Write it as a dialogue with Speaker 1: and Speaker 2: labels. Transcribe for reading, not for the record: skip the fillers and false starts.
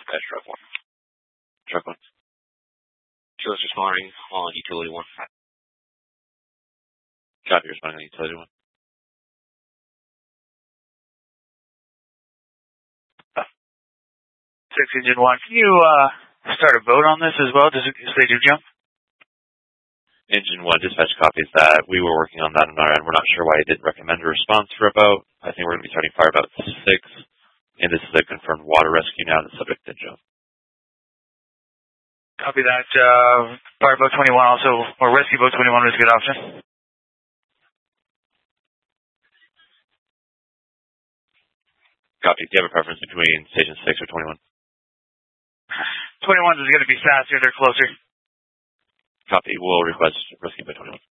Speaker 1: That's truck 1. Truck 1. Killers responding on utility 1. Copy, responding on utility 1.
Speaker 2: 6 Engine 1, can you start a vote on this as well? Does it say do jump?
Speaker 1: Engine 1 dispatch copies that. We were working on that on our end. We're not sure why he didn't recommend a response for a boat. I think we're going to be starting fire about 6. And this is a confirmed water rescue now that's subject to jump.
Speaker 2: Copy that. Fire boat 21 also, or rescue boat 21 is a good option.
Speaker 1: Copy. Do you have a preference between station 6 or 21?
Speaker 2: 21 is going to be faster. They're closer.
Speaker 1: Copy. We'll request rescue by 21.